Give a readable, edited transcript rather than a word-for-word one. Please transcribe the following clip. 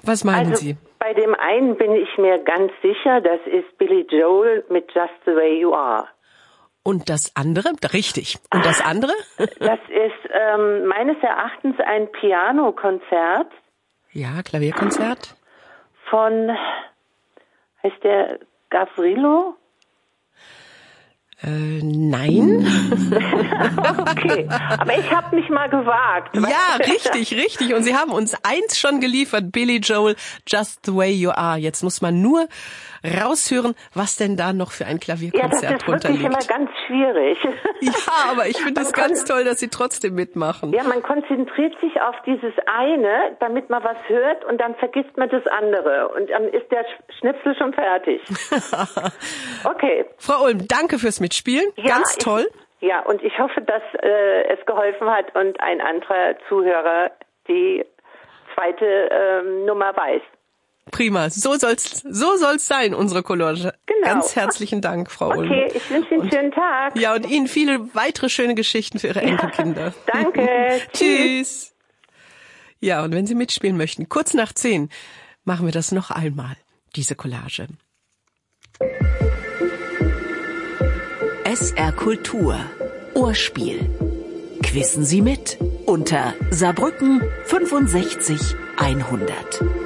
Was meinen Sie? Bei dem einen bin ich mir ganz sicher, das ist Billy Joel mit Just the Way You Are. Und das andere? Richtig. Und das andere? Das ist meines Erachtens ein Pianokonzert. Ja, Klavierkonzert. Von, heißt der Gavrilo? Nein. Okay, aber ich habe mich mal gewagt. Ja, richtig. Und Sie haben uns eins schon geliefert, Billy Joel, Just the Way You Are. Jetzt muss man nur raushören, was denn da noch für ein Klavierkonzert drunter liegt. Ja, das ist wirklich immer ganz schwierig. Ja, aber ich finde es ganz toll, dass Sie trotzdem mitmachen. Ja, man konzentriert sich auf dieses eine, damit man was hört und dann vergisst man das andere. Und dann ist der Schnipsel schon fertig. Okay. Frau Ulm, danke fürs Mitspielen. Ja, ganz toll. Und ich hoffe, dass es geholfen hat und ein anderer Zuhörer die zweite Nummer weiß. Prima, so soll's sein, unsere Collage. Genau. Ganz herzlichen Dank, Frau Ulm. Okay, ich wünsche Ihnen einen schönen Tag. Ja, und Ihnen viele weitere schöne Geschichten für Ihre Enkelkinder. Danke. Tschüss. Ja, und wenn Sie mitspielen möchten, kurz nach 10, machen wir das noch einmal, diese Collage. SR Kultur. Ohrspiel. Quissen Sie mit unter Saarbrücken 65 100.